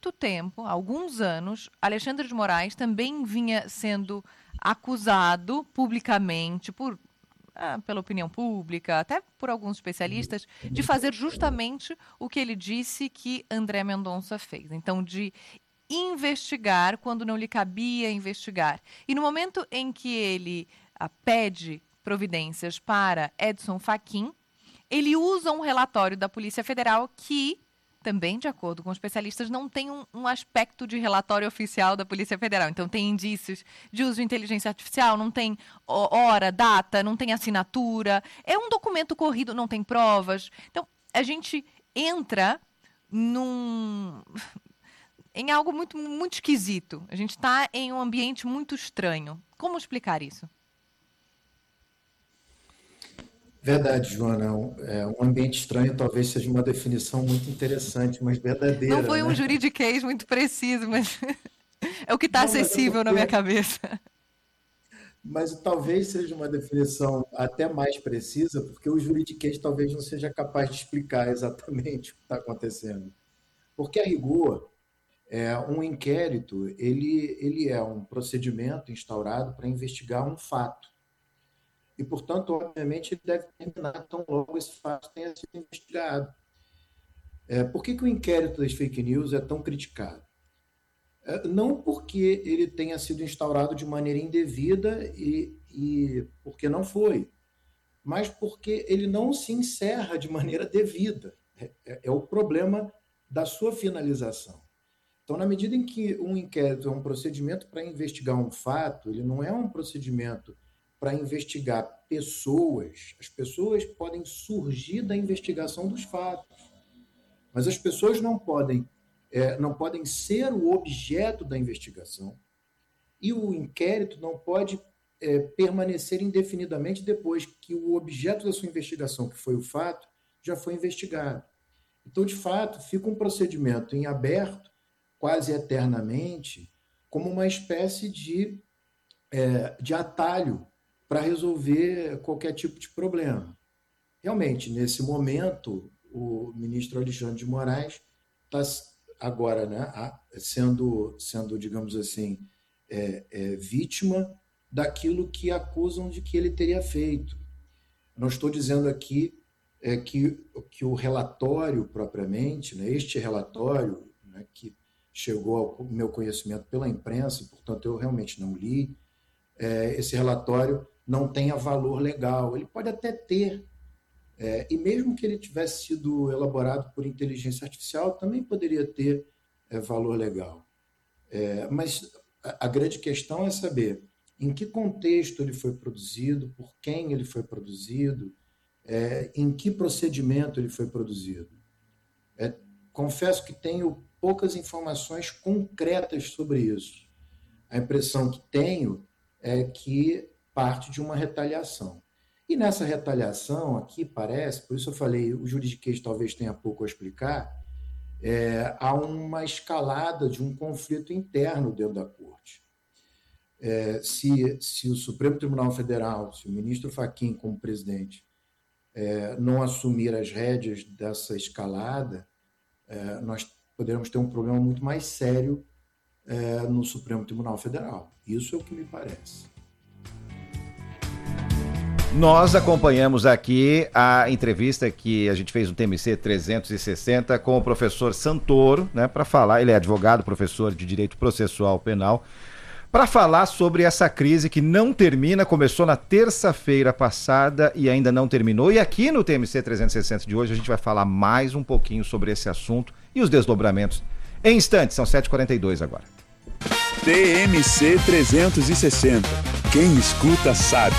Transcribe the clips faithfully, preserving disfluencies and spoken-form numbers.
muito tempo, há alguns anos, Alexandre de Moraes também vinha sendo acusado publicamente por... Ah, pela opinião pública, até por alguns especialistas, de fazer justamente o que ele disse que André Mendonça fez. Então, de investigar quando não lhe cabia investigar. E no momento em que ele ah, pede providências para Edson Fachin, ele usa um relatório da Polícia Federal que, também, de acordo com especialistas, não tem um, um aspecto de relatório oficial da Polícia Federal. Então, tem indícios de uso de inteligência artificial, não tem hora, data, não tem assinatura. É um documento corrido, não tem provas. Então, a gente entra num... em algo muito, muito esquisito. A gente está em um ambiente muito estranho. Como explicar isso? Verdade, Joana. É, um ambiente estranho talvez seja uma definição muito interessante, mas verdadeira. Não foi um né? juridiquês muito preciso, mas é o que está acessível é na minha cabeça. Mas talvez seja uma definição até mais precisa, porque o juridiquês talvez não seja capaz de explicar exatamente o que está acontecendo. Porque, a rigor, é, um inquérito ele, ele é um procedimento instaurado para investigar um fato. E, portanto, obviamente, ele deve terminar tão logo esse fato tenha sido investigado. É, por que, que o inquérito das fake news é tão criticado? É, não porque ele tenha sido instaurado de maneira indevida e, e porque não foi, mas porque ele não se encerra de maneira devida. É, é, é o problema da sua finalização. Então, na medida em que um inquérito é um procedimento para investigar um fato, ele não é um procedimento para investigar pessoas. As pessoas podem surgir da investigação dos fatos, mas as pessoas não podem, é, não podem ser o objeto da investigação e o inquérito não pode é, permanecer indefinidamente depois que o objeto da sua investigação, que foi o fato, já foi investigado. Então, de fato, fica um procedimento em aberto, quase eternamente, como uma espécie de, é, de atalho para resolver qualquer tipo de problema. Realmente, nesse momento, o ministro Alexandre de Moraes está agora né, sendo, sendo, digamos assim, é, é, vítima daquilo que acusam de que ele teria feito. Não estou dizendo aqui é, que, que o relatório propriamente, né, este relatório, né, que chegou ao meu conhecimento pela imprensa, e, portanto, eu realmente não li, é, esse relatório não tenha valor legal. Ele pode até ter, é, e mesmo que ele tivesse sido elaborado por inteligência artificial, também poderia ter é, valor legal. É, mas a, a grande questão é saber em que contexto ele foi produzido, por quem ele foi produzido, é, em que procedimento ele foi produzido. É, confesso que tenho poucas informações concretas sobre isso. A impressão que tenho é que parte de uma retaliação. E nessa retaliação, aqui parece, por isso eu falei, o juridiquês talvez tenha pouco a explicar, é, há uma escalada de um conflito interno dentro da corte. É, se, se o Supremo Tribunal Federal, se o ministro Fachin, como presidente, é, não assumir as rédeas dessa escalada, é, nós poderemos ter um problema muito mais sério é, no Supremo Tribunal Federal. Isso é o que me parece. Nós acompanhamos aqui a entrevista que a gente fez no T M C trezentos e sessenta com o professor Santoro, né, para falar, ele é advogado, professor de Direito Processual Penal, para falar sobre essa crise que não termina, começou na terça-feira passada e ainda não terminou. E aqui no T M C trezentos e sessenta de hoje a gente vai falar mais um pouquinho sobre esse assunto e os desdobramentos. Em instantes, são sete e quarenta e dois agora. T M C trezentos e sessenta. Quem escuta sabe.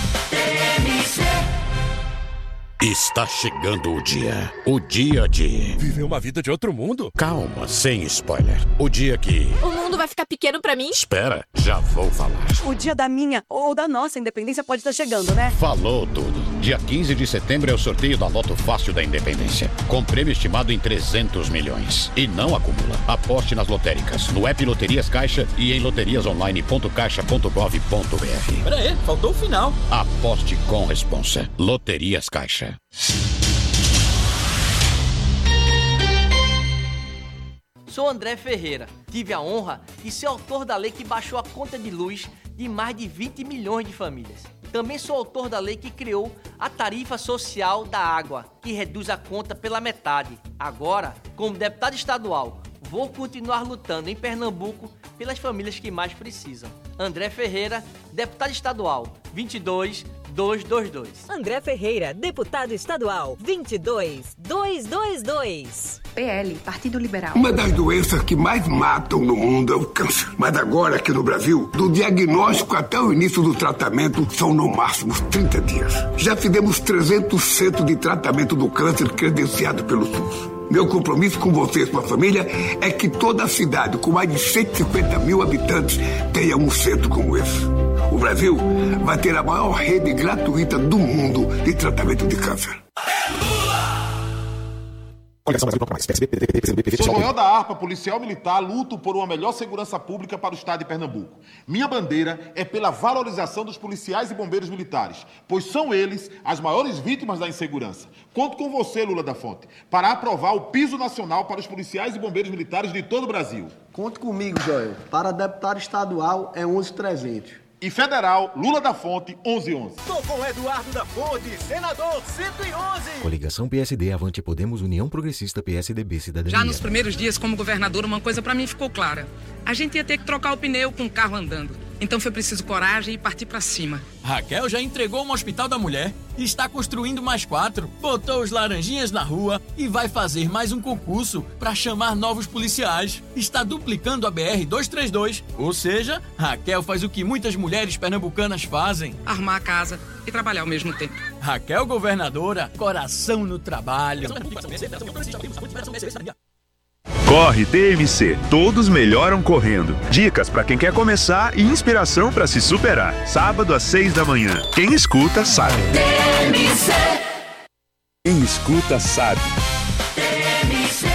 Está chegando o dia. O dia de... Viver uma vida de outro mundo? Calma, sem spoiler. O dia que... O mundo vai ficar pequeno pra mim? Espera, já vou falar. O dia da minha ou da nossa independência pode estar chegando, né? Falou tudo. Dia quinze de setembro é o sorteio da Loto Fácil da Independência. Com prêmio estimado em trezentos milhões. E não acumula. Aposte nas lotéricas, no app Loterias Caixa e em loterias online ponto caixa ponto gov ponto br. Pera aí, faltou o final. Aposte com responsa. Loterias Caixa. Sou André Ferreira. Tive a honra de ser autor da lei que baixou a conta de luz de mais de vinte milhões de famílias. Também sou autor da lei que criou a tarifa social da água, que reduz a conta pela metade. Agora, como deputado estadual, vou continuar lutando em Pernambuco pelas famílias que mais precisam. André Ferreira, deputado estadual, vinte e dois mil duzentos e vinte e dois. André Ferreira, deputado estadual, vinte e dois mil duzentos e vinte e dois. P L, Partido Liberal. Uma das doenças que mais matam no mundo é o câncer. Mas agora, aqui no Brasil, do diagnóstico até o início do tratamento, são no máximo trinta dias. Já fizemos trezentos centros de tratamento do câncer credenciado pelo SUS. Meu compromisso com você e sua família é que toda a cidade, com mais de cento e cinquenta mil habitantes, tenha um centro como esse. O Brasil vai ter a maior rede gratuita do mundo de tratamento de câncer. Sou Noel da Harpa, policial militar, luto por uma melhor segurança pública para o estado de Pernambuco. Minha bandeira é pela valorização dos policiais e bombeiros militares, pois são eles as maiores vítimas da insegurança. Conto com você, Lula da Fonte, para aprovar o piso nacional para os policiais e bombeiros militares de todo o Brasil. Conte comigo, Joel. Para deputado estadual é onze mil trezentos. E federal, Lula da Fonte, onze onze. Tô com Eduardo da Fonte, senador cento e onze. Coligação P S D, Avante Podemos, União Progressista, P S D B, Cidadania. Já nos primeiros dias como governador, uma coisa pra mim ficou clara. A gente ia ter que trocar o pneu com o carro andando. Então foi preciso coragem e partir pra cima. Raquel já entregou um hospital da mulher, está construindo mais quatro, botou os laranjinhas na rua e vai fazer mais um concurso para chamar novos policiais. Está duplicando a B R duzentos e trinta e dois, ou seja, Raquel faz o que muitas mulheres pernambucanas fazem: arrumar a casa e trabalhar ao mesmo tempo. Raquel governadora, coração no trabalho. Corre T M C, todos melhoram correndo. Dicas para quem quer começar e inspiração para se superar. Sábado às seis da manhã. Quem escuta sabe. T M C. Quem escuta sabe. T M C.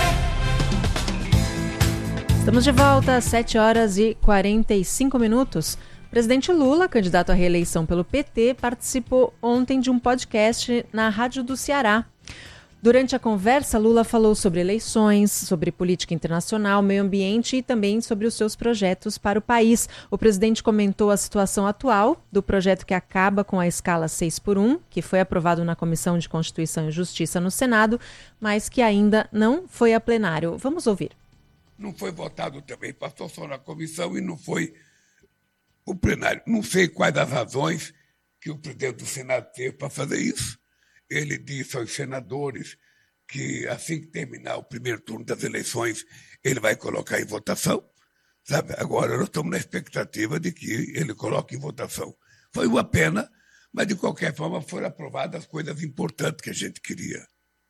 Estamos de volta às sete horas e quarenta e cinco minutos. O presidente Lula, candidato à reeleição pelo P T, participou ontem de um podcast na Rádio do Ceará. Durante a conversa, Lula falou sobre eleições, sobre política internacional, meio ambiente e também sobre os seus projetos para o país. O presidente comentou a situação atual do projeto que acaba com a escala seis por um, que foi aprovado na Comissão de Constituição e Justiça no Senado, mas que ainda não foi a plenário. Vamos ouvir. Não foi votado também, passou só na comissão e não foi o plenário. Não sei quais as razões que o presidente do Senado teve para fazer isso. Ele disse aos senadores que, assim que terminar o primeiro turno das eleições, ele vai colocar em votação. Sabe? Agora, nós estamos na expectativa de que ele coloque em votação. Foi uma pena, mas, de qualquer forma, foram aprovadas as coisas importantes que a gente queria.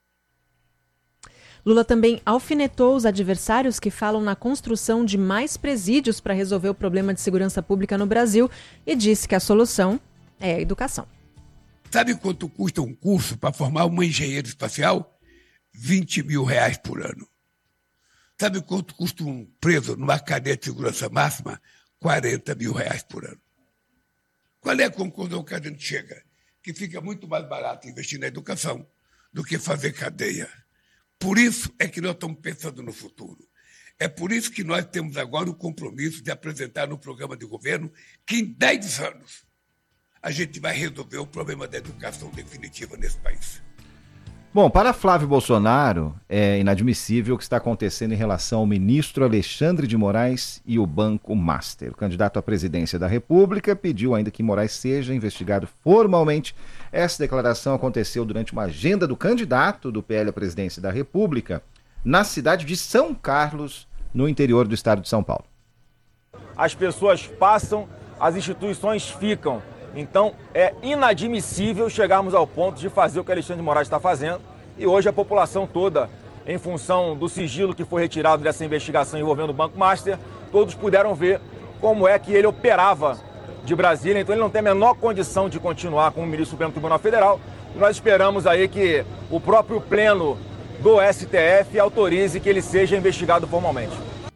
Lula também alfinetou os adversários que falam na construção de mais presídios para resolver o problema de segurança pública no Brasil e disse que a solução é a educação. Sabe quanto custa um curso para formar uma engenheira espacial? vinte mil reais por ano. Sabe quanto custa um preso numa cadeia de segurança máxima? quarenta mil reais por ano. Qual é a conclusão que a gente chega? Que fica muito mais barato investir na educação do que fazer cadeia. Por isso é que nós estamos pensando no futuro. É por isso que nós temos agora o compromisso de apresentar no programa de governo que em dez anos a gente vai resolver o problema da educação definitiva nesse país. Bom, para Flávio Bolsonaro, é inadmissível o que está acontecendo em relação ao ministro Alexandre de Moraes e o Banco Master. O candidato à presidência da República pediu ainda que Moraes seja investigado formalmente. Essa declaração aconteceu durante uma agenda do candidato do P L à presidência da República na cidade de São Carlos, no interior do estado de São Paulo. As pessoas passam, as instituições ficam. Então, é inadmissível chegarmos ao ponto de fazer o que Alexandre de Moraes está fazendo. E hoje a população toda, em função do sigilo que foi retirado dessa investigação envolvendo o Banco Master, todos puderam ver como é que ele operava de Brasília. Então, ele não tem a menor condição de continuar como ministro do Supremo Tribunal Federal. E nós esperamos aí que o próprio pleno do S T F autorize que ele seja investigado formalmente.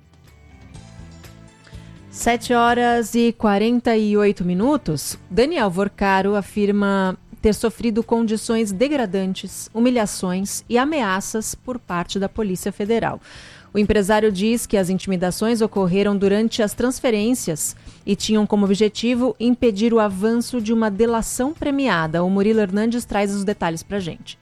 sete horas e quarenta e oito minutos. Daniel Vorcaro afirma ter sofrido condições degradantes, humilhações e ameaças por parte da Polícia Federal. O empresário diz que as intimidações ocorreram durante as transferências e tinham como objetivo impedir o avanço de uma delação premiada. O Murilo Hernandes traz os detalhes para a gente.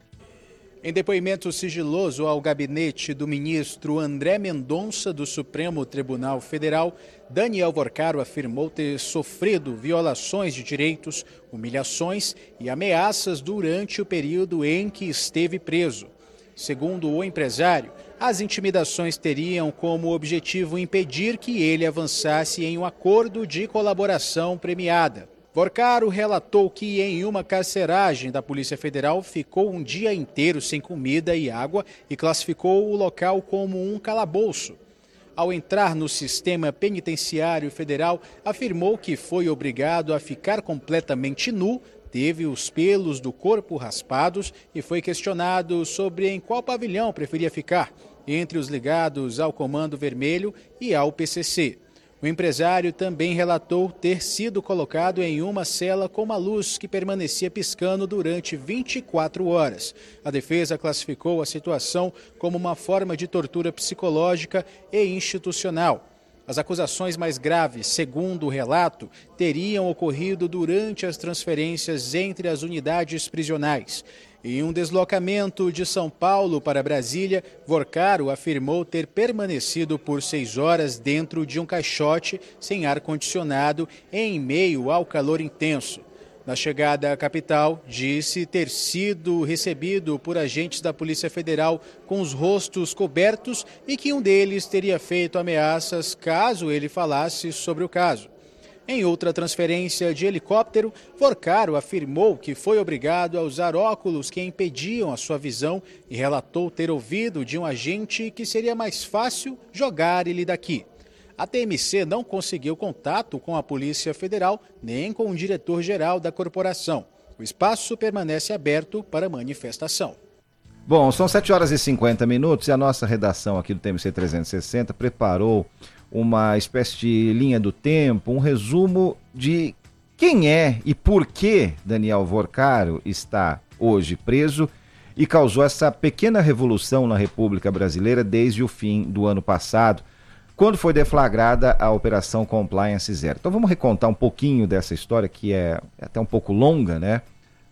Em depoimento sigiloso ao gabinete do ministro André Mendonça do Supremo Tribunal Federal, Daniel Vorcaro afirmou ter sofrido violações de direitos, humilhações e ameaças durante o período em que esteve preso. Segundo o empresário, as intimidações teriam como objetivo impedir que ele avançasse em um acordo de colaboração premiada. Vorcaro relatou que em uma carceragem da Polícia Federal ficou um dia inteiro sem comida e água e classificou o local como um calabouço. Ao entrar no sistema penitenciário federal, afirmou que foi obrigado a ficar completamente nu, teve os pelos do corpo raspados e foi questionado sobre em qual pavilhão preferia ficar, entre os ligados ao Comando Vermelho e ao P C C. O empresário também relatou ter sido colocado em uma cela com uma luz que permanecia piscando durante vinte e quatro horas. A defesa classificou a situação como uma forma de tortura psicológica e institucional. As acusações mais graves, segundo o relato, teriam ocorrido durante as transferências entre as unidades prisionais. Em um deslocamento de São Paulo para Brasília, Vorcaro afirmou ter permanecido por seis horas dentro de um caixote sem ar-condicionado em meio ao calor intenso. Na chegada à capital, disse ter sido recebido por agentes da Polícia Federal com os rostos cobertos e que um deles teria feito ameaças caso ele falasse sobre o caso. Em outra transferência de helicóptero, Vorcaro afirmou que foi obrigado a usar óculos que impediam a sua visão e relatou ter ouvido de um agente que seria mais fácil jogar ele daqui. A T M C não conseguiu contato com a Polícia Federal nem com o diretor-geral da corporação. O espaço permanece aberto para manifestação. Bom, são sete horas e cinquenta minutos e a nossa redação aqui do T M C trezentos e sessenta preparou uma espécie de linha do tempo, um resumo de quem é e por que Daniel Vorcaro está hoje preso e causou essa pequena revolução na República Brasileira desde o fim do ano passado, quando foi deflagrada a Operação Compliance Zero. Então vamos recontar um pouquinho dessa história, que é até um pouco longa, né?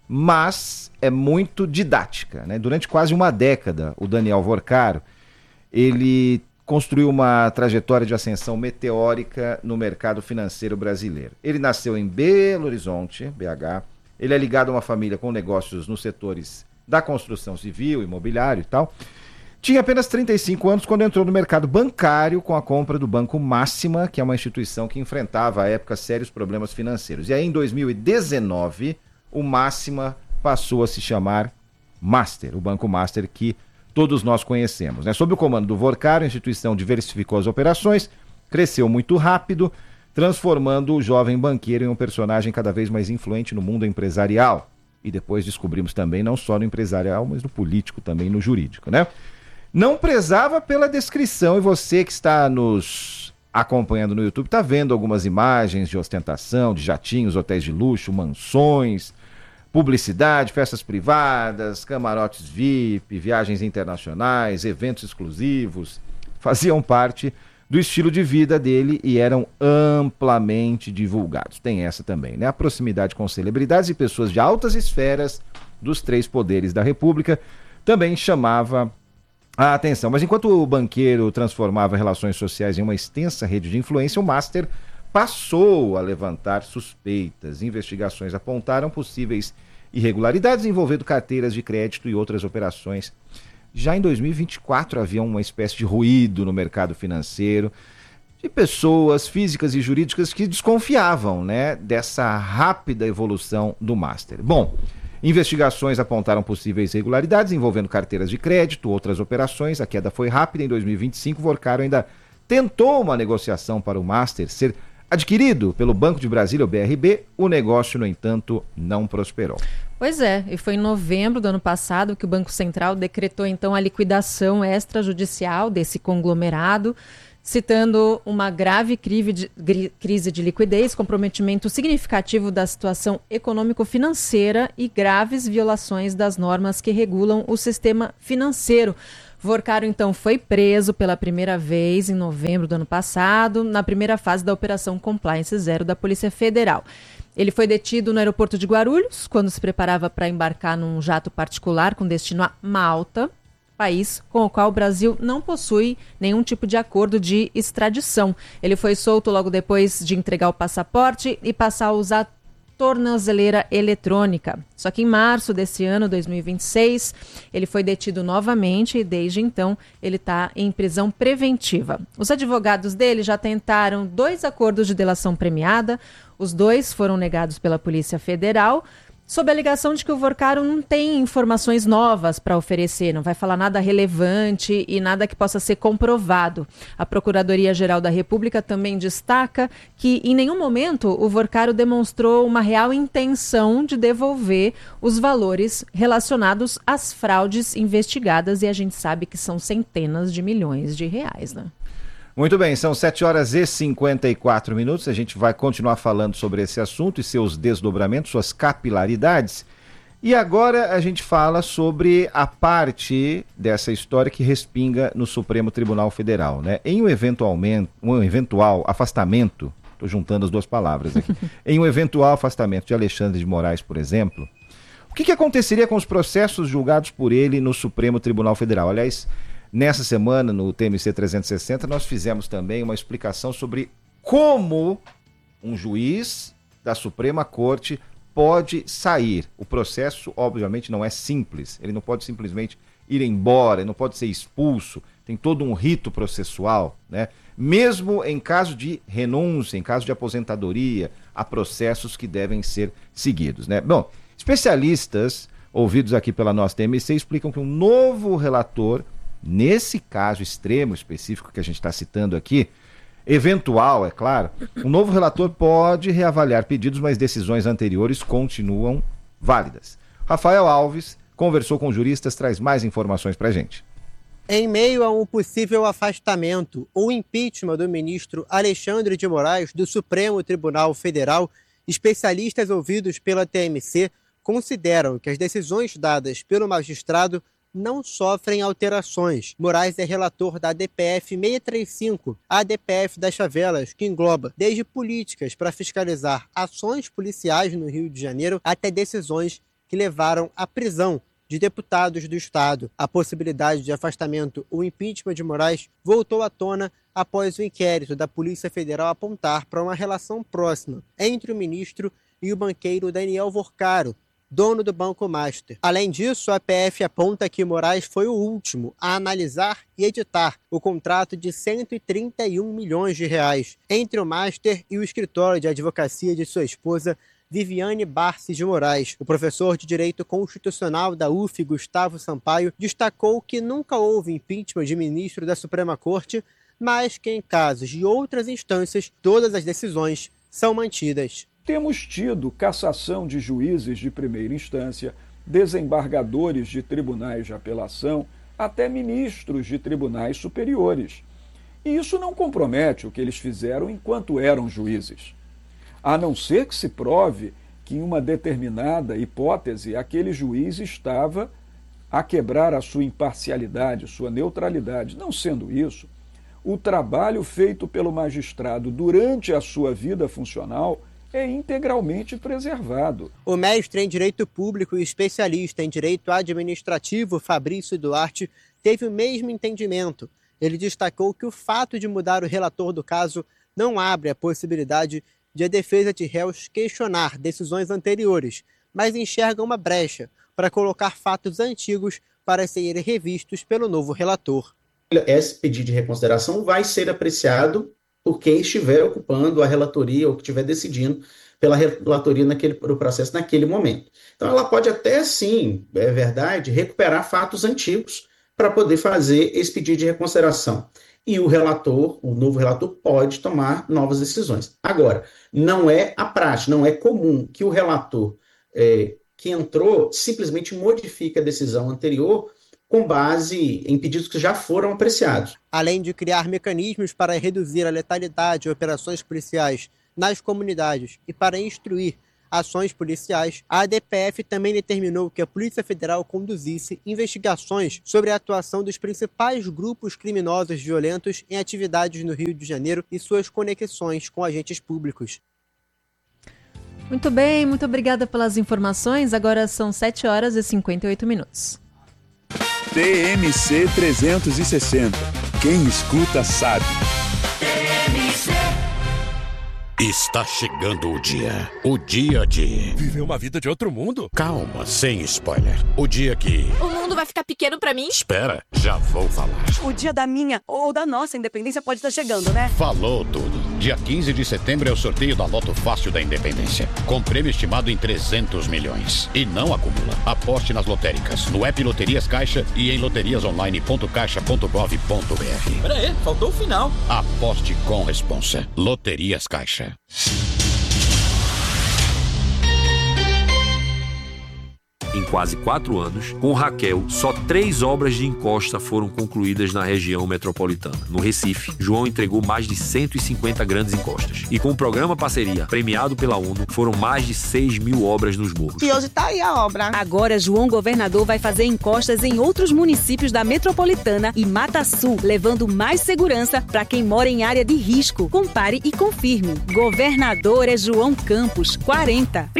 Mas é muito didática, né? Durante quase uma década, o Daniel Vorcaro, ele construiu uma trajetória de ascensão meteórica no mercado financeiro brasileiro. Ele nasceu em Belo Horizonte, B H, ele é ligado a uma família com negócios nos setores da construção civil, imobiliário e tal. Tinha apenas trinta e cinco anos quando entrou no mercado bancário com a compra do Banco Máxima, que é uma instituição que enfrentava à época sérios problemas financeiros. E aí em dois mil e dezenove, o Máxima passou a se chamar Master, o Banco Master que todos nós conhecemos, né? Sob o comando do Vorcaro, a instituição diversificou as operações, cresceu muito rápido, transformando o jovem banqueiro em um personagem cada vez mais influente no mundo empresarial. E depois descobrimos também, não só no empresarial, mas no político também, no jurídico, né? Não prezava pela descrição, e você que está nos acompanhando no YouTube está vendo algumas imagens de ostentação, de jatinhos, hotéis de luxo, mansões, publicidade, festas privadas, camarotes V I P, viagens internacionais, eventos exclusivos, faziam parte do estilo de vida dele e eram amplamente divulgados. Tem essa também, né? A proximidade com celebridades e pessoas de altas esferas dos três poderes da República também chamava a atenção. Mas enquanto o banqueiro transformava relações sociais em uma extensa rede de influência, o Master passou a levantar suspeitas. Investigações apontaram possíveis irregularidades envolvendo carteiras de crédito e outras operações. Já em dois mil e vinte e quatro havia uma espécie de ruído no mercado financeiro de pessoas físicas e jurídicas que desconfiavam, né, dessa rápida evolução do Master. Bom, investigações apontaram possíveis irregularidades envolvendo carteiras de crédito, outras operações. A queda foi rápida. Em dois mil e vinte e cinco, Vorcaro ainda tentou uma negociação para o Master ser adquirido pelo Banco de Brasília, o B R B. O negócio, no entanto, não prosperou. Pois é, e foi em novembro do ano passado que o Banco Central decretou então a liquidação extrajudicial desse conglomerado, citando uma grave crise de liquidez, comprometimento significativo da situação econômico-financeira e graves violações das normas que regulam o sistema financeiro. Vorcaro, então, foi preso pela primeira vez em novembro do ano passado, na primeira fase da Operação Compliance Zero da Polícia Federal. Ele foi detido no aeroporto de Guarulhos, quando se preparava para embarcar num jato particular com destino a Malta, país com o qual o Brasil não possui nenhum tipo de acordo de extradição. Ele foi solto logo depois de entregar o passaporte e passar a usar tornozeleira eletrônica. Só que em março desse ano, dois mil e vinte e seis, ele foi detido novamente e desde então ele está em prisão preventiva. Os advogados dele já tentaram dois acordos de delação premiada, os dois foram negados pela Polícia Federal, sob a alegação de que o Vorcaro não tem informações novas para oferecer, não vai falar nada relevante e nada que possa ser comprovado. A Procuradoria-Geral da República também destaca que em nenhum momento o Vorcaro demonstrou uma real intenção de devolver os valores relacionados às fraudes investigadas, e a gente sabe que são centenas de milhões de reais, né? Muito bem, são sete horas e cinquenta e quatro minutos, a gente vai continuar falando sobre esse assunto e seus desdobramentos, suas capilaridades. E agora a gente fala sobre a parte dessa história que respinga no Supremo Tribunal Federal, né? Em um, eventualmente, um eventual afastamento, estou juntando as duas palavras aqui, em um eventual afastamento de Alexandre de Moraes, por exemplo, o que, que aconteceria com os processos julgados por ele no Supremo Tribunal Federal? Aliás, nessa semana, no T M C trezentos e sessenta, nós fizemos também uma explicação sobre como um juiz da Suprema Corte pode sair. O processo, obviamente, não é simples. Ele não pode simplesmente ir embora, ele não pode ser expulso. Tem todo um rito processual, né? Mesmo em caso de renúncia, em caso de aposentadoria, há processos que devem ser seguidos, né? Bom, especialistas ouvidos aqui pela nossa T M C explicam que um novo relator, nesse caso extremo específico que a gente está citando aqui, eventual, é claro, um novo relator pode reavaliar pedidos, mas decisões anteriores continuam válidas. Rafael Alves conversou com juristas, traz mais informações para a gente. Em meio a um possível afastamento ou impeachment do ministro Alexandre de Moraes do Supremo Tribunal Federal, especialistas ouvidos pela T M C consideram que as decisões dadas pelo magistrado não sofrem alterações. Moraes é relator da A D P F seiscentos e trinta e cinco, a A D P F das Favelas, que engloba desde políticas para fiscalizar ações policiais no Rio de Janeiro até decisões que levaram à prisão de deputados do Estado. A possibilidade de afastamento ou impeachment de Moraes voltou à tona após o inquérito da Polícia Federal apontar para uma relação próxima entre o ministro e o banqueiro Daniel Vorcaro, dono do Banco Master. Além disso, a P F aponta que Moraes foi o último a analisar e editar o contrato de cento e trinta e um milhões de reais entre o Master e o escritório de advocacia de sua esposa, Viviane Barsi de Moraes. O professor de Direito Constitucional da U F, Gustavo Sampaio, destacou que nunca houve impeachment de ministro da Suprema Corte, mas que em casos de outras instâncias, todas as decisões são mantidas. Temos tido cassação de juízes de primeira instância, desembargadores de tribunais de apelação, até ministros de tribunais superiores. E isso não compromete o que eles fizeram enquanto eram juízes. A não ser que se prove que em uma determinada hipótese aquele juiz estava a quebrar a sua imparcialidade, sua neutralidade. Não sendo isso, o trabalho feito pelo magistrado durante a sua vida funcional é integralmente preservado. O mestre em Direito Público e especialista em Direito Administrativo, Fabrício Duarte, teve o mesmo entendimento. Ele destacou que o fato de mudar o relator do caso não abre a possibilidade de a defesa de réus questionar decisões anteriores, mas enxerga uma brecha para colocar fatos antigos para serem revistos pelo novo relator. Esse pedido de reconsideração vai ser apreciado por quem estiver ocupando a relatoria ou que estiver decidindo pela relatoria naquele pro processo naquele momento. Então ela pode até sim, é verdade, recuperar fatos antigos para poder fazer esse pedido de reconsideração. E o relator, o novo relator, pode tomar novas decisões. Agora, não é a prática, não é comum que o relator é, que entrou simplesmente modifique a decisão anterior com base em pedidos que já foram apreciados. Além de criar mecanismos para reduzir a letalidade de operações policiais nas comunidades e para instruir ações policiais, a A D P F também determinou que a Polícia Federal conduzisse investigações sobre a atuação dos principais grupos criminosos violentos em atividades no Rio de Janeiro e suas conexões com agentes públicos. Muito bem, muito obrigada pelas informações. Agora são sete horas e cinquenta e oito minutos. T M C trezentos e sessenta. Quem escuta sabe. Está chegando o dia. O dia de... Viver uma vida de outro mundo? Calma, sem spoiler. O dia que... O mundo vai ficar pequeno pra mim? Espera, já vou falar. O dia da minha ou da nossa independência pode estar chegando, né? Falou tudo. Dia quinze de setembro é o sorteio da Loto Fácil da Independência, com prêmio estimado em trezentos milhões. E não acumula. Aposte nas lotéricas, no app Loterias Caixa e em loterias online ponto caixa ponto gov ponto br. Pera aí, faltou o final. Aposte com responsa. Loterias Caixa. Em quase quatro anos, com Raquel, só três obras de encosta foram concluídas na região metropolitana. No Recife, João entregou mais de cento e cinquenta grandes encostas. E com o programa Parceria, premiado pela ONU, foram mais de seis mil obras nos morros. E hoje tá aí a obra. Agora, João Governador vai fazer encostas em outros municípios da metropolitana e Mata Sul, levando mais segurança para quem mora em área de risco. Compare e confirme. Governador é João Campos, quarenta.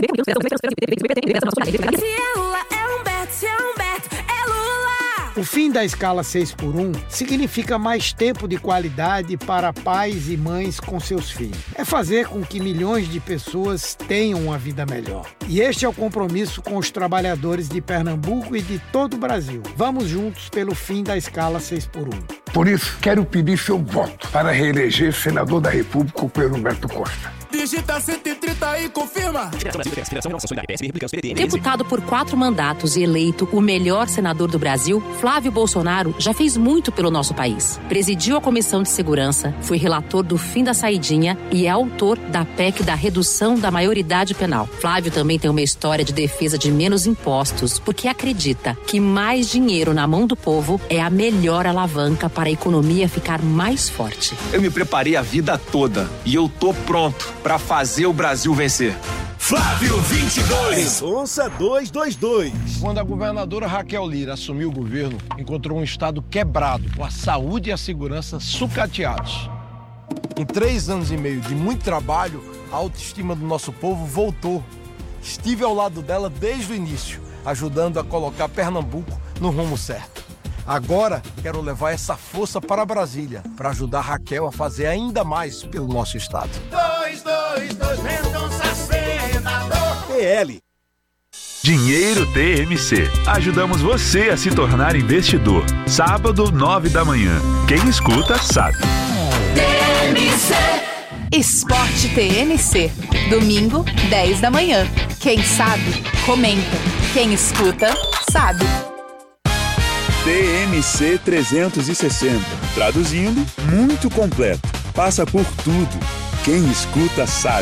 Se é Lula, é Humberto, se é Humberto, é Lula! O fim da escala seis por um significa mais tempo de qualidade para pais e mães com seus filhos. É fazer com que milhões de pessoas tenham uma vida melhor. E este é o compromisso com os trabalhadores de Pernambuco e de todo o Brasil. Vamos juntos pelo fim da escala seis por um. Por isso, quero pedir seu voto para reeleger senador da República, o Pedro Humberto Costa. Digita cento e trinta e confirma. Deputado por quatro mandatos e eleito o melhor senador do Brasil, Flávio Bolsonaro já fez muito pelo nosso país. Presidiu a Comissão de Segurança, foi relator do fim da saidinha e é autor da P E C da redução da maioridade penal. Flávio também tem uma história de defesa de menos impostos, porque acredita que mais dinheiro na mão do povo é a melhor alavanca para a economia ficar mais forte. Eu me preparei a vida toda e eu tô pronto para fazer o Brasil vencer. Flávio vinte e dois. Onça duzentos e vinte e dois. Quando a governadora Raquel Lira assumiu o governo, encontrou um estado quebrado, com a saúde e a segurança sucateados. Em três anos e meio de muito trabalho, a autoestima do nosso povo voltou. Estive ao lado dela desde o início, ajudando a colocar Pernambuco no rumo certo. Agora, quero levar essa força para Brasília, para ajudar Raquel a fazer ainda mais pelo nosso estado. dois, dois, dois, Mendonça senador. P L. Dinheiro T M C. Ajudamos você a se tornar investidor. Sábado, nove da manhã. Quem escuta, sabe. T M C. Esporte T M C. Domingo, dez da manhã. Quem sabe, comenta. Quem escuta, sabe. T M C trezentos e sessenta. Traduzindo, muito completo. Passa por tudo. Quem escuta sabe.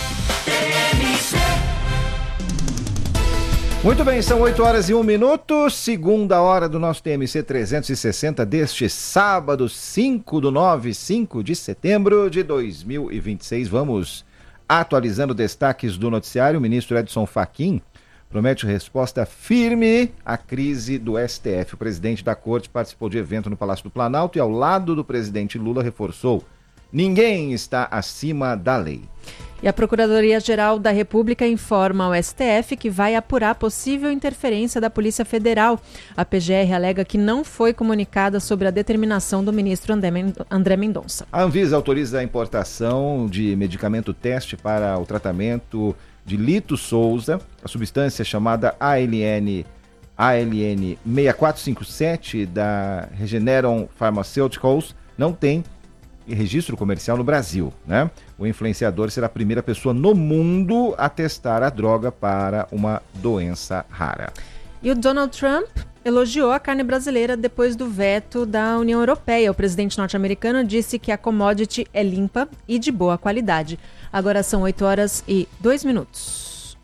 Muito bem, são oito horas e um minuto, segunda hora do nosso T M C trezentos e sessenta deste sábado, cinco do nove, cinco de setembro de dois mil e vinte e seis. Vamos atualizando destaques do noticiário. O ministro Edson Fachin promete resposta firme à crise do S T F. O presidente da corte participou de evento no Palácio do Planalto e, ao lado do presidente Lula, reforçou: ninguém está acima da lei. E a Procuradoria-Geral da República informa ao S T F que vai apurar possível interferência da Polícia Federal. A P G R alega que não foi comunicada sobre a determinação do ministro André Mendonça. A Anvisa autoriza a importação de medicamento teste para o tratamento de Lito Souza. A substância chamada A L N A L N seis quatro cinco sete da Regeneron Pharmaceuticals não tem registro comercial no Brasil, né? O influenciador será a primeira pessoa no mundo a testar a droga para uma doença rara. E o Donald Trump elogiou a carne brasileira depois do veto da União Europeia. O presidente norte-americano disse que a commodity é limpa e de boa qualidade. Agora são oito horas e dois minutos.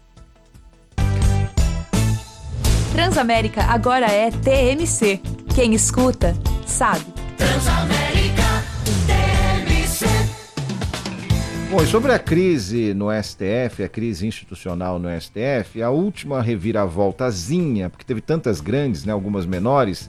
Transamérica agora é T M C. Quem escuta, sabe. Transamérica T M C. Bom, e sobre a crise no S T F, a crise institucional no S T F, a última reviravoltazinha, porque teve tantas grandes, né, algumas menores,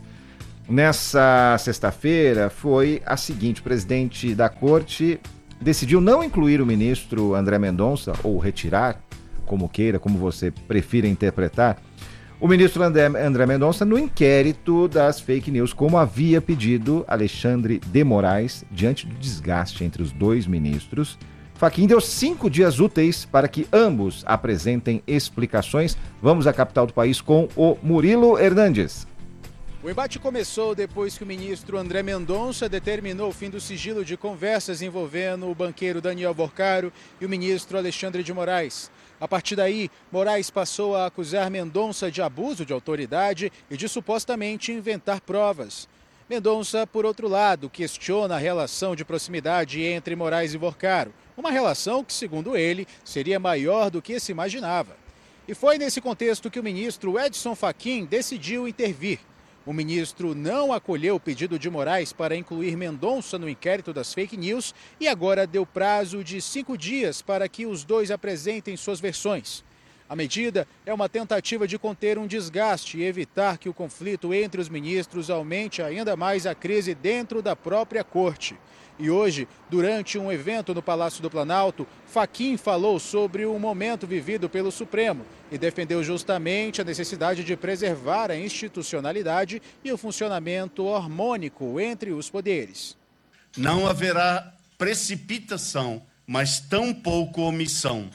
nessa sexta-feira foi a seguinte: o presidente da corte decidiu não incluir o ministro André Mendonça, ou retirar, como queira, como você prefira interpretar, o ministro André, André Mendonça no inquérito das fake news, como havia pedido Alexandre de Moraes, diante do desgaste entre os dois ministros. Fachin deu cinco dias úteis para que ambos apresentem explicações. Vamos à capital do país com o Murilo Hernandes. O embate começou depois que o ministro André Mendonça determinou o fim do sigilo de conversas envolvendo o banqueiro Daniel Vorcaro e o ministro Alexandre de Moraes. A partir daí, Moraes passou a acusar Mendonça de abuso de autoridade e de supostamente inventar provas. Mendonça, por outro lado, questiona a relação de proximidade entre Moraes e Vorcaro, uma relação que, segundo ele, seria maior do que se imaginava. E foi nesse contexto que o ministro Edson Fachin decidiu intervir. O ministro não acolheu o pedido de Moraes para incluir Mendonça no inquérito das fake news e agora deu prazo de cinco dias para que os dois apresentem suas versões. A medida é uma tentativa de conter um desgaste e evitar que o conflito entre os ministros aumente ainda mais a crise dentro da própria corte. E hoje, durante um evento no Palácio do Planalto, Fachin falou sobre o momento vivido pelo Supremo e defendeu justamente a necessidade de preservar a institucionalidade e o funcionamento harmônico entre os poderes. Não haverá precipitação, mas tampouco omissão.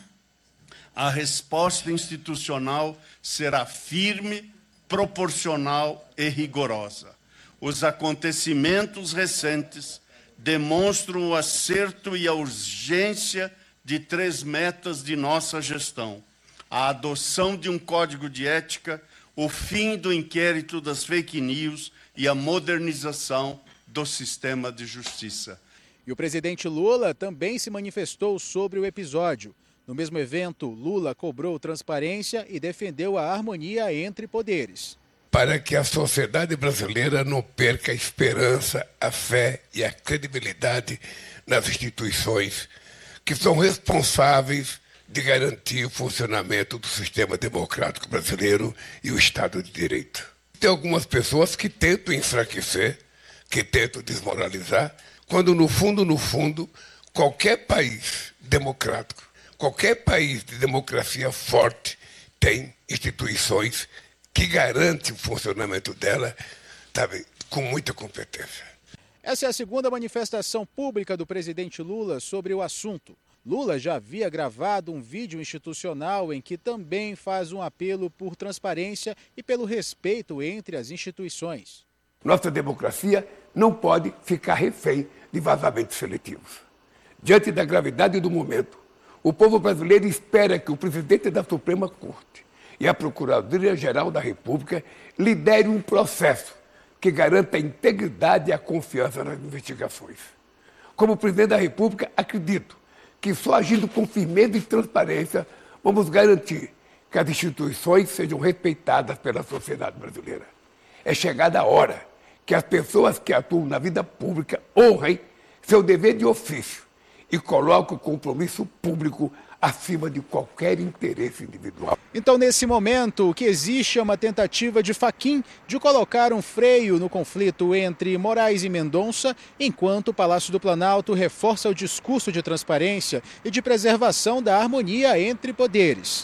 A resposta institucional será firme, proporcional e rigorosa. Os acontecimentos recentes demonstram o acerto e a urgência de três metas de nossa gestão: a adoção de um código de ética, o fim do inquérito das fake news e a modernização do sistema de justiça. E o presidente Lula também se manifestou sobre o episódio. No mesmo evento, Lula cobrou transparência e defendeu a harmonia entre poderes. Para que a sociedade brasileira não perca a esperança, a fé e a credibilidade nas instituições que são responsáveis de garantir o funcionamento do sistema democrático brasileiro e o Estado de Direito. Tem algumas pessoas que tentam enfraquecer, que tentam desmoralizar, quando no fundo, no fundo, qualquer país democrático, qualquer país de democracia forte tem instituições que garantem o funcionamento dela, sabe, com muita competência. Essa é a segunda manifestação pública do presidente Lula sobre o assunto. Lula já havia gravado um vídeo institucional em que também faz um apelo por transparência e pelo respeito entre as instituições. Nossa democracia não pode ficar refém de vazamentos seletivos. Diante da gravidade do momento, o povo brasileiro espera que o presidente da Suprema Corte e a Procuradoria-Geral da República lidere um processo que garanta a integridade e a confiança nas investigações. Como presidente da República, acredito que só agindo com firmeza e transparência vamos garantir que as instituições sejam respeitadas pela sociedade brasileira. É chegada a hora que as pessoas que atuam na vida pública honrem seu dever de ofício e coloquem o compromisso público acima de qualquer interesse individual. Então, nesse momento, o que existe é uma tentativa de Fachin de colocar um freio no conflito entre Moraes e Mendonça, enquanto o Palácio do Planalto reforça o discurso de transparência e de preservação da harmonia entre poderes.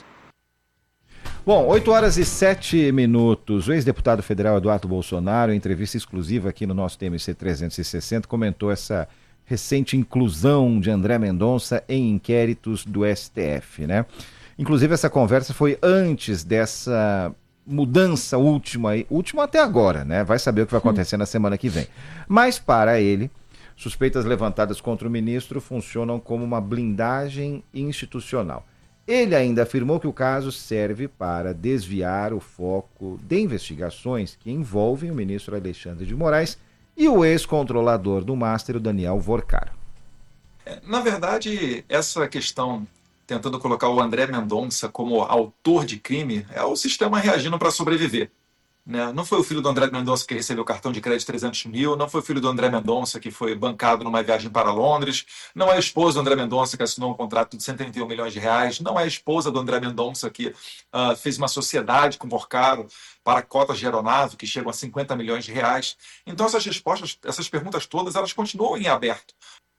Bom, oito horas e sete minutos. O ex-deputado federal Eduardo Bolsonaro, em entrevista exclusiva aqui no nosso T M C trezentos e sessenta, comentou essa recente inclusão de André Mendonça em inquéritos do S T F, né? Inclusive, essa conversa foi antes dessa mudança última, última até agora, né? Vai saber o que vai acontecer na semana que vem. Mas, para ele, suspeitas levantadas contra o ministro funcionam como uma blindagem institucional. Ele ainda afirmou que o caso serve para desviar o foco de investigações que envolvem o ministro Alexandre de Moraes e o ex-controlador do Master, o Daniel Vorcaro. Na verdade, essa questão, tentando colocar o André Mendonça como autor de crime, é o sistema reagindo para sobreviver. Né? Não foi o filho do André Mendonça que recebeu cartão de crédito de trezentos mil, não foi o filho do André Mendonça que foi bancado numa viagem para Londres, não é a esposa do André Mendonça que assinou um contrato de cento e trinta e um milhões de reais, não é a esposa do André Mendonça que uh, fez uma sociedade com o Morcaro para cotas de aeronave que chegam a cinquenta milhões de reais. Então essas respostas, essas perguntas todas, elas continuam em aberto.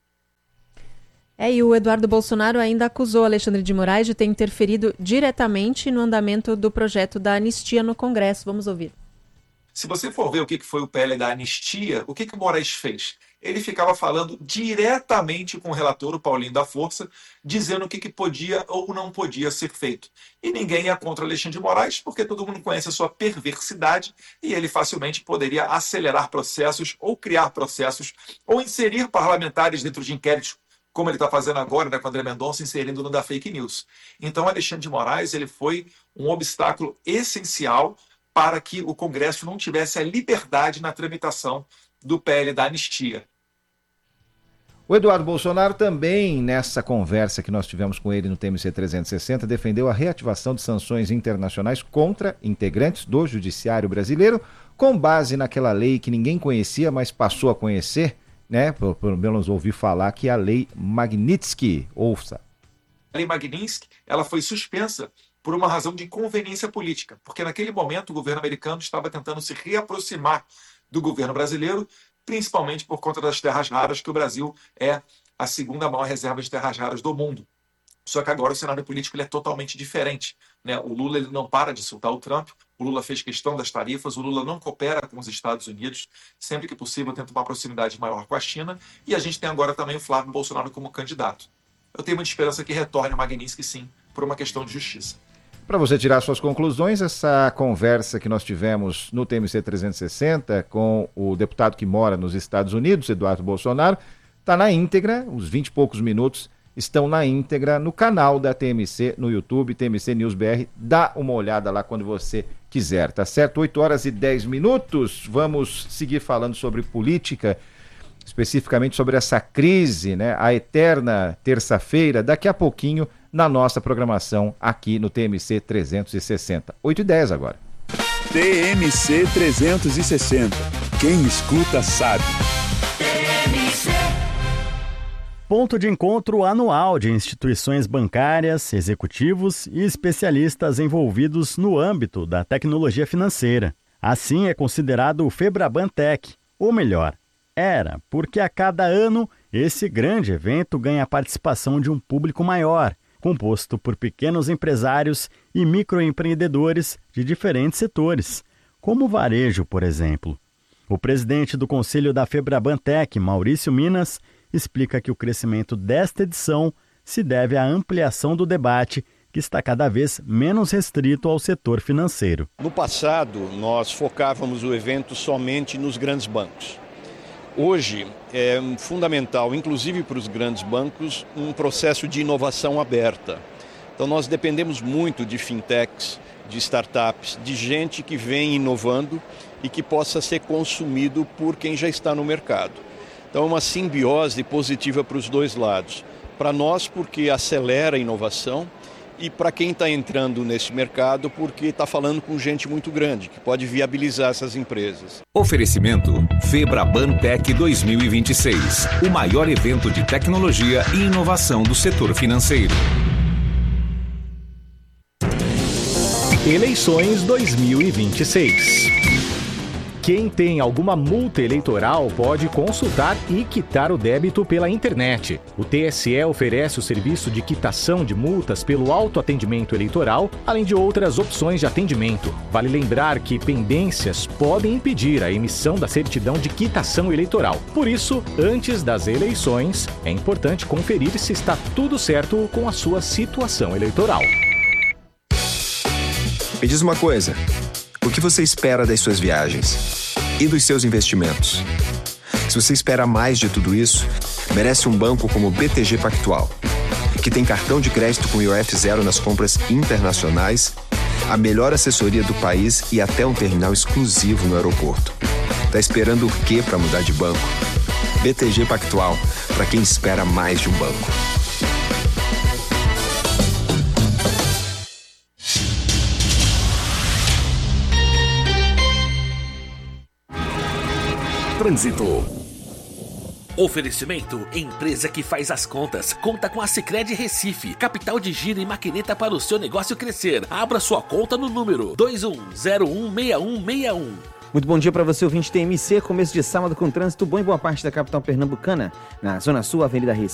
É, e o Eduardo Bolsonaro ainda acusou Alexandre de Moraes de ter interferido diretamente no andamento do projeto da anistia no Congresso. Vamos ouvir. Se você for ver o que foi o P L da anistia, o que que o Moraes fez? Ele ficava falando diretamente com o relator, o Paulinho da Força, dizendo o que, que podia ou não podia ser feito. E ninguém ia contra Alexandre de Moraes, porque todo mundo conhece a sua perversidade e ele facilmente poderia acelerar processos ou criar processos ou inserir parlamentares dentro de inquéritos, como ele está fazendo agora, né, com o André Mendonça, inserindo no da fake news. Então, Alexandre de Moraes ele foi um obstáculo essencial para que o Congresso não tivesse a liberdade na tramitação do P L da anistia. O Eduardo Bolsonaro também, nessa conversa que nós tivemos com ele no T M C trezentos e sessenta, defendeu a reativação de sanções internacionais contra integrantes do Judiciário brasileiro, com base naquela lei que ninguém conhecia, mas passou a conhecer, né? Pelo menos ouvi falar que é a Lei Magnitsky. Ouça. A Lei Magnitsky, ela foi suspensa por uma razão de conveniência política, porque naquele momento o governo americano estava tentando se reaproximar do governo brasileiro, principalmente por conta das terras raras, que o Brasil é a segunda maior reserva de terras raras do mundo. Só que agora o cenário político ele é totalmente diferente, né? O Lula ele não para de insultar o Trump, o Lula fez questão das tarifas, o Lula não coopera com os Estados Unidos, sempre que possível tenta uma proximidade maior com a China, e a gente tem agora também o Flávio Bolsonaro como candidato. Eu tenho muita esperança que retorne o Magnitsky, sim, por uma questão de justiça. Para você tirar suas conclusões, essa conversa que nós tivemos no T M C trezentos e sessenta com o deputado que mora nos Estados Unidos, Eduardo Bolsonaro, está na íntegra, os vinte e poucos minutos estão na íntegra no canal da T M C no YouTube, T M C News B R. Dá uma olhada lá quando você quiser, tá certo? oito horas e dez minutos, vamos seguir falando sobre política, especificamente sobre essa crise, né? A eterna terça-feira, daqui a pouquinho na nossa programação aqui no T M C trezentos e sessenta. oito e dez agora. T M C trezentos e sessenta. Quem escuta sabe. Ponto de encontro anual de instituições bancárias, executivos e especialistas envolvidos no âmbito da tecnologia financeira. Assim é considerado o FebrabanTech, ou melhor, era, porque a cada ano esse grande evento ganha a participação de um público maior, composto por pequenos empresários e microempreendedores de diferentes setores, como o varejo, por exemplo. O presidente do Conselho da FebrabanTech, Maurício Minas, explica que o crescimento desta edição se deve à ampliação do debate, que está cada vez menos restrito ao setor financeiro. No passado, nós focávamos o evento somente nos grandes bancos. Hoje é fundamental, inclusive para os grandes bancos, um processo de inovação aberta. Então nós dependemos muito de fintechs, de startups, de gente que vem inovando e que possa ser consumido por quem já está no mercado. Então é uma simbiose positiva para os dois lados. Para nós, porque acelera a inovação, e para quem está entrando nesse mercado, porque está falando com gente muito grande, que pode viabilizar essas empresas. Oferecimento FebrabanTech dois mil e vinte e seis, o maior evento de tecnologia e inovação do setor financeiro. Eleições dois mil e vinte e seis. Quem tem alguma multa eleitoral pode consultar e quitar o débito pela internet. O T S E oferece o serviço de quitação de multas pelo autoatendimento eleitoral, além de outras opções de atendimento. Vale lembrar que pendências podem impedir a emissão da certidão de quitação eleitoral. Por isso, antes das eleições, é importante conferir se está tudo certo com a sua situação eleitoral. Me diz uma coisa, o que você espera das suas viagens? E dos seus investimentos? Se você espera mais de tudo isso, merece um banco como o B T G Pactual, que tem cartão de crédito com I O F zero nas compras internacionais, a melhor assessoria do país e até um terminal exclusivo no aeroporto. Tá esperando o quê para mudar de banco? B T G Pactual, para quem espera mais de um banco. Trânsito. Oferecimento, empresa que faz as contas. Conta com a Sicredi Recife, capital de giro e maquineta para o seu negócio crescer. Abra sua conta no número dois um zero um seis um seis um. Muito bom dia para você, ouvinte T M C. Começo de sábado com trânsito bom em boa parte da capital pernambucana. Na Zona Sul, Avenida Recife.